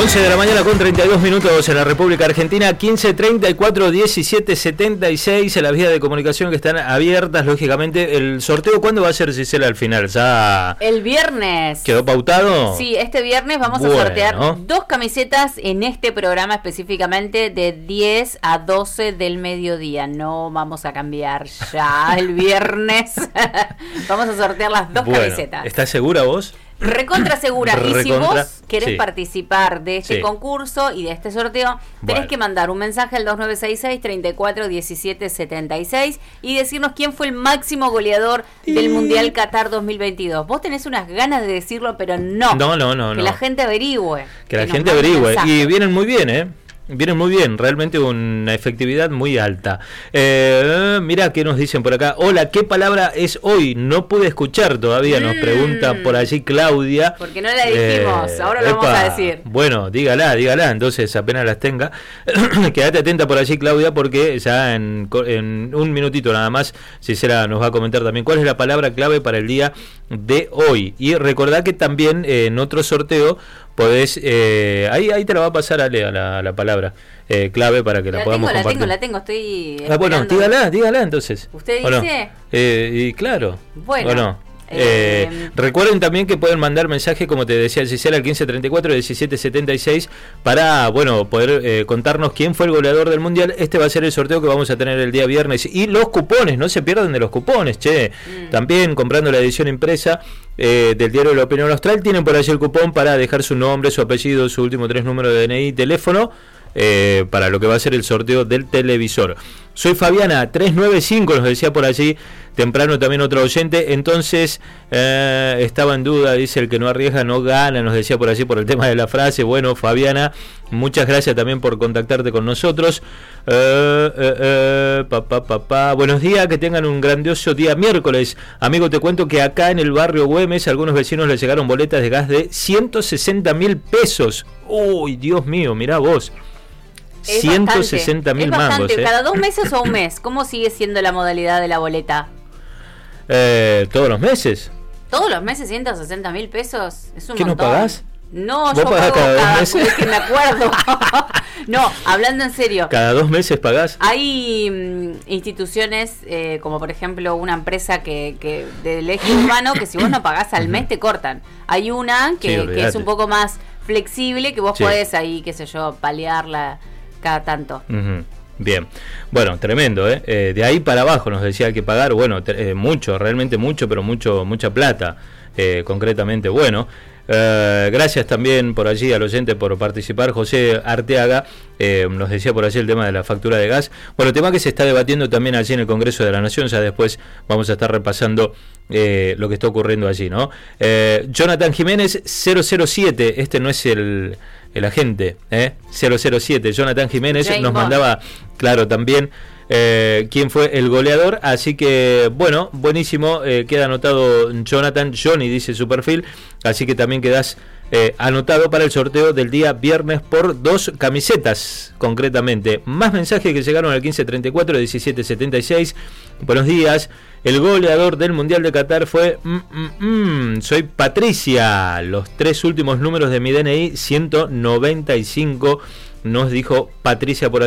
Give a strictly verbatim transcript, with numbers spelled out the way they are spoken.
once de la mañana con treinta y dos minutos en la República Argentina, quince treinta y cuatro diecisiete setenta y seis en las vías de comunicación que están abiertas, lógicamente. ¿El sorteo cuándo va a ser, Gisela, al final? ¿Ya el viernes quedó pautado? Sí, este viernes vamos bueno. a sortear dos camisetas en este programa específicamente de diez a doce del mediodía. No vamos a cambiar ya el viernes. Vamos a sortear las dos bueno, camisetas. ¿Estás segura vos? Recontra segura. Recontra, y si vos querés sí. participar de este sí. concurso y de este sorteo, tenés bueno. que mandar un mensaje al dos nueve seis seis, treinta y cuatro diecisiete setenta y seis y decirnos quién fue el máximo goleador y... del Mundial Qatar dos mil veintidós. Vos tenés unas ganas de decirlo, pero no. No, no, no. Que no. la gente averigüe. Que, que la gente averigüe. Y vienen muy bien, ¿eh? Vienen muy bien, realmente una efectividad muy alta. Eh, mira qué nos dicen por acá. Hola, ¿qué palabra es hoy? No pude escuchar todavía, nos mm. pregunta por allí Claudia. Porque no la dijimos, eh, ahora lo epa, vamos a decir. Bueno, dígala, dígala, entonces apenas las tenga. Quédate atenta por allí, Claudia, porque ya en, en un minutito nada más, Gisela nos va a comentar también cuál es la palabra clave para el día de hoy. Y recordá que también eh, en otro sorteo podés, eh, ahí, ahí te la va a pasar Ale a la, la palabra eh, clave para que la, la podamos tengo, compartir. La tengo, la tengo, estoy ah, bueno, dígala, dígala entonces. ¿Usted dice? ¿O no? eh, y claro. Bueno. ¿O no? Eh, eh, recuerden también que pueden mandar mensajes, como te decía Gisela, al quince treinta y cuatro diecisiete setenta y seis para, bueno, poder eh, contarnos quién fue el goleador del Mundial. Este va a ser el sorteo que vamos a tener el día viernes. Y los cupones, no se pierdan de los cupones, che. Mm. También comprando la edición impresa eh, del diario de la Opinión Austral, tienen por allí el cupón para dejar su nombre, su apellido, su último tres números de D N I y teléfono. Eh, para lo que va a ser el sorteo del televisor. Soy Fabiana, trescientos noventa y cinco, nos decía por allí temprano también otro oyente. Entonces eh, estaba en duda, dice: el que no arriesga no gana, nos decía por allí por el tema de la frase. Bueno, Fabiana, muchas gracias también por contactarte con nosotros. eh, eh, eh, pa, pa, pa, pa. Buenos días, que tengan un grandioso día miércoles. Amigo, te cuento que acá en el barrio Güemes algunos vecinos les llegaron boletas de gas de ciento sesenta mil pesos. Uy, Dios mío, mirá vos. Es ciento sesenta mil mangos. ¿eh? ¿Cada dos meses o un mes? ¿Cómo sigue siendo la modalidad de la boleta? Eh, ¿Todos los meses? ¿Todos los meses ciento sesenta mil pesos? Es un ¿Qué montón. no pagás? No, yo pago cada, cada vez que me acuerdo. No, hablando en serio. ¿Cada dos meses pagás? Hay mm, instituciones, eh, como por ejemplo una empresa que, que del eje urbano, que si vos no pagás al mes te cortan. Hay una que, sí, que es un poco más flexible, que vos sí. podés ahí, qué sé yo, paliarla cada tanto. Uh-huh. Bien, bueno, tremendo, ¿eh? Eh, de ahí para abajo nos decía hay que pagar, bueno, eh, mucho, realmente mucho, pero mucho, mucha plata, eh, concretamente, bueno. Eh, gracias también por allí al oyente por participar. José Arteaga eh, nos decía por allí el tema de la factura de gas. Bueno, tema que se está debatiendo también allí en el Congreso de la Nación. Ya después vamos a estar repasando eh, lo que está ocurriendo allí, ¿no? Eh, Jonathan Jiménez cero cero siete, este no es el, el agente, ¿eh? cero cero siete, Jonathan Jiménez Jane nos Bond. Mandaba, claro, también Eh, quién fue el goleador, así que bueno, buenísimo, eh, queda anotado Jonathan, Johnny dice su perfil, así que también quedas eh, anotado para el sorteo del día viernes por dos camisetas, concretamente. Más mensajes que llegaron al quince treinta y cuatro diecisiete setenta y seis. Buenos días, el goleador del Mundial de Qatar fue mm, mm, mm, soy Patricia, los tres últimos números de mi D N I ciento noventa y cinco, nos dijo Patricia por